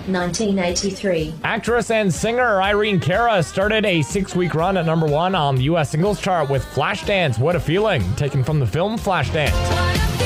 1983. Actress and singer Irene Cara started a 6-week run at #1 on the U.S. singles chart with Flashdance, What a Feeling, taken from the film Flashdance.